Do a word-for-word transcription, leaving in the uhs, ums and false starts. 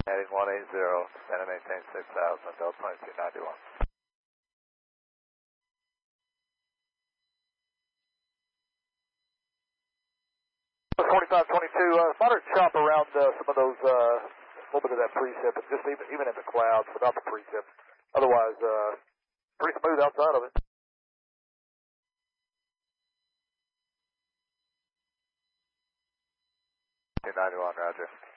Heading one eight zero, and maintain six thousand, Delta twenty-two ninety-one. forty-five twenty-two, uh, moderate chop around uh, some of those, uh, a little bit of that precip, and just even, even in the clouds without the precip. Otherwise, uh, pretty smooth outside of it. two ninety-one, roger.